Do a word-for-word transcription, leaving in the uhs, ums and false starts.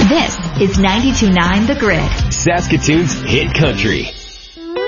This is ninety-two point nine The Grid. Saskatoon's hit country.